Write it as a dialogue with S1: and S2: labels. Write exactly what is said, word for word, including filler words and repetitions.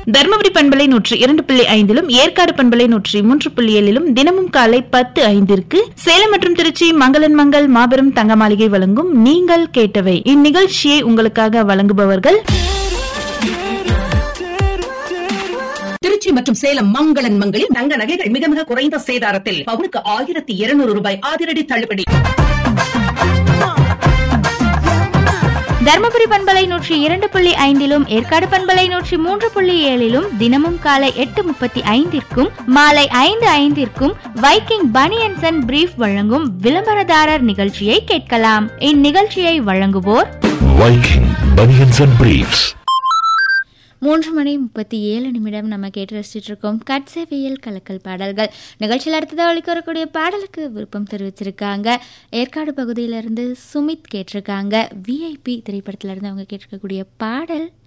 S1: தர்மபுரி பண்பலை நூற்றி இரண்டு புள்ளி ஐந்திலும் ஏற்காடு பண்பலை நூற்றி மூன்று புள்ளி ஏழிலும் தினமும் காலை பத்து ஐந்திற்கு சேலம் மற்றும் திருச்சி மங்களன் மங்கள் மாபெரும் தங்க மாளிகை வழங்கும் நீங்கள் கேட்டவை. இந்நிகழ்ச்சியை உங்களுக்காக வழங்குபவர்கள்
S2: திருச்சி மற்றும் சேலம் மங்களன் மங்களில் தங்க நகைகள் மிக மிக குறைந்த சேதாரத்தில் பவுனுக்கு ஆயிரத்தி இருநூறு ரூபாய் அதிரடி தள்ளுபடி.
S3: தர்மபுரி பண்பலை நூற்றி இரண்டு புள்ளி ஐந்திலும் ஏற்காடு பண்பலை நூற்றி மூன்று புள்ளி ஏழிலும் தினமும் காலை எட்டு முப்பத்தி ஐந்திற்கும் மாலை ஐந்து ஐந்திற்கும் வைக்கிங் பனியன்ஸ் அண்ட் பிரீஃப் வழங்கும் விளம்பரதாரர் நிகழ்ச்சியை கேட்கலாம். இந்நிகழ்ச்சியை வழங்குவோர்
S4: வைக்கிங் பனியன்ஸ் அண்ட் பிரீஃப்ஸ்.
S3: மூன்று மணி முப்பத்தி ஏழு நிமிடம் நம்ம கேட்டு ரசிச்சுட்டு இருக்கோம் கட்சேவியல் கலக்கல் பாடல்கள் நிகழ்ச்சியில். அடுத்ததாக ஒழிக்க வரக்கூடிய பாடலுக்கு விருப்பம் தெரிவிச்சிருக்காங்க ஏற்காடு பகுதியிலிருந்து சுமித் கேட்டிருக்காங்க. விஐபி திரைப்படத்திலிருந்து அவங்க கேட்டிருக்கக்கூடிய பாடல்